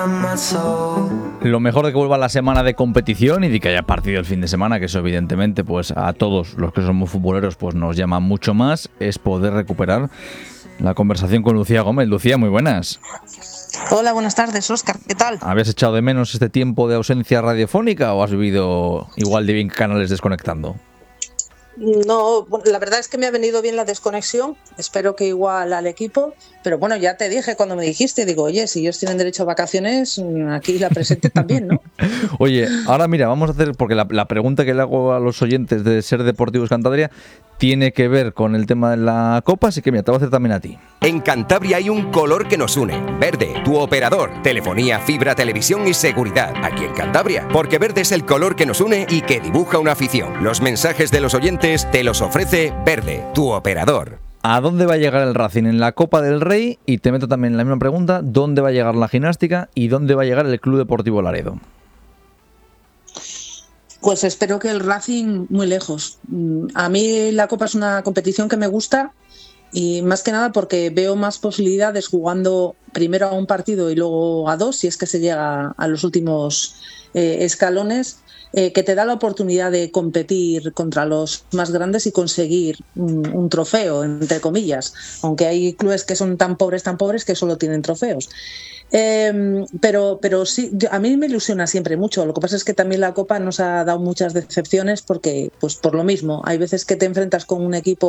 Lo mejor de que vuelva la semana de competición y de que haya partido el fin de semana, que eso evidentemente pues a todos los que somos futboleros pues nos llama mucho más, es poder recuperar la conversación con Lucía Gómez. Lucía, muy buenas. Hola, buenas tardes, Óscar. ¿Qué tal? ¿Habías echado de menos este tiempo de ausencia radiofónica o has vivido igual de bien canales desconectando? No, la verdad es que me ha venido bien la desconexión. Espero que igual al equipo. Pero bueno, ya te dije cuando me dijiste, digo, oye, si ellos tienen derecho a vacaciones, aquí la presente también, ¿no? Oye, ahora mira, vamos a hacer, porque la pregunta que le hago a los oyentes de Ser Deportivos Cantabria tiene que ver con el tema de la Copa, así que mira, te voy a hacer también a ti. En Cantabria hay un color que nos une. Verde, tu operador. Telefonía, fibra, televisión y seguridad. Aquí en Cantabria. Porque verde es el color que nos une y que dibuja una afición. Los mensajes de los oyentes te los ofrece Verde, tu operador. ¿A dónde va a llegar el Racing en la Copa del Rey? Y te meto también en la misma pregunta, ¿dónde va a llegar la gimnástica y dónde va a llegar el Club Deportivo Laredo? Pues espero que el Racing muy lejos. A mí la Copa es una competición que me gusta y más que nada porque veo más posibilidades jugando primero a un partido y luego a dos, si es que se llega a los últimos escalones, que te da la oportunidad de competir contra los más grandes y conseguir un trofeo, entre comillas, aunque hay clubes que son tan pobres que solo tienen trofeos. Pero sí, a mí me ilusiona siempre mucho. Lo que pasa es que también la Copa nos ha dado muchas decepciones porque, pues por lo mismo, hay veces que te enfrentas con un equipo